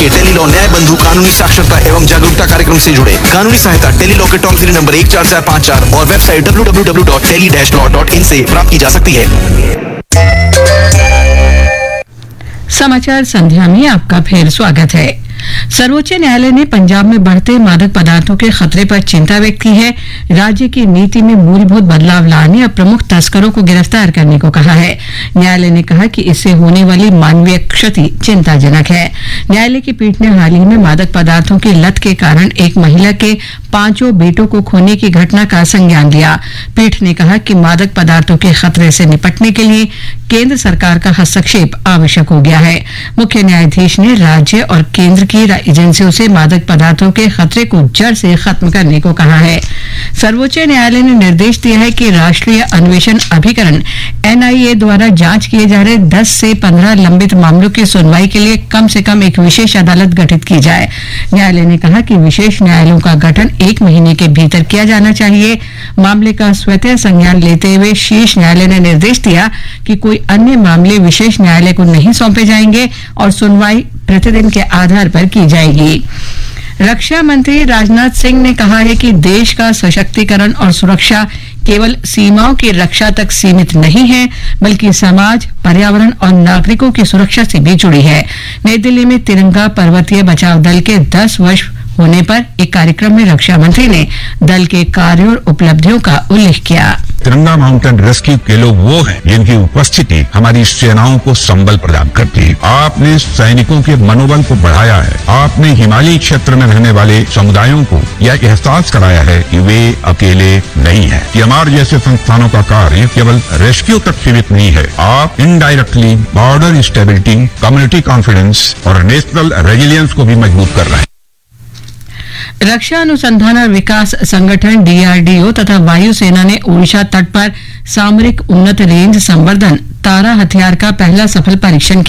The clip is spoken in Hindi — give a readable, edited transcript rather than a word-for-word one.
के टेलीलॉ न्याय बंधु कानूनी साक्षरता एवं जागरूकता कार्यक्रम से जुड़े। कानूनी सहायता टेलीलॉ के टोल फ्री नंबर 14454 और वेबसाइट www.tele-law.in से प्राप्त की जा सकती है। समाचार संध्या में आपका फिर स्वागत है। सर्वोच्च न्यायालय ने पंजाब में बढ़ते मादक पदार्थों के खतरे पर चिंता व्यक्त की है। राज्य की नीति में मूलभूत बदलाव लाने और प्रमुख तस्करों को गिरफ्तार करने को कहा है। न्यायालय ने कहा कि इससे होने वाली मानवीय क्षति चिंताजनक है। न्यायालय की पीठ ने हाल ही में मादक पदार्थों की लत के कारण एक महिला के 5 बेटों को खोने की घटना का संज्ञान लिया। पीठ ने कहा कि मादक पदार्थों के खतरे से निपटने के लिए केंद्र सरकार का हस्तक्षेप आवश्यक हो गया है। मुख्य न्यायाधीश ने राज्य और केंद्र की एजेंसियों से मादक पदार्थों के खतरे को जड़ से खत्म करने को कहा है। सर्वोच्च न्यायालय ने निर्देश दिया है कि राष्ट्रीय अन्वेषण अभिकरण NIA द्वारा जांच किए जा रहे 10 से 15 लंबित मामलों की सुनवाई के लिए कम से कम एक विशेष अदालत गठित की जाए। न्यायालय ने कहा कि विशेष न्यायालयों का गठन 1 महीने के भीतर किया जाना चाहिए। मामले का स्वतः संज्ञान लेते हुए शीर्ष न्यायालय ने निर्देश दिया कि कोई अन्य मामले विशेष न्यायालय को नहीं सौंपे जाएंगे और सुनवाई प्रतिदिन के आधार पर की जाएगी। रक्षा मंत्री राजनाथ सिंह ने कहा है कि देश का सशक्तिकरण और सुरक्षा केवल सीमाओं की रक्षा तक सीमित नहीं है, बल्कि समाज, पर्यावरण और नागरिकों की सुरक्षा से भी जुड़ी है। नई दिल्ली में तिरंगा पर्वतीय बचाव दल के 10 वर्ष होने पर एक कार्यक्रम में रक्षा मंत्री ने दल के कार्यों और उपलब्धियों का उल्लेख किया। तिरंगा माउंटेन रेस्क्यू के लोग वो हैं जिनकी उपस्थिति हमारी सेनाओं को संबल प्रदान करती है। आपने सैनिकों के मनोबल को बढ़ाया है। आपने हिमालयी क्षेत्र में रहने वाले समुदायों को यह एहसास कराया है कि वे अकेले नहीं हैं। TMR जैसे संस्थानों का कार्य केवल रेस्क्यू तक सीमित नहीं है। आप indirectly border stability, community confidence और नेशनल रेजिलियंस को भी मजबूत कर रहे हैं। रक्षा अनुसंधान और विकास संगठन DRDO तथा वायुसेना ने ओडिशा तट पर सामरिक उन्नत रेंज संवर्धन तारा हथियार का पहला सफल परीक्षण किया।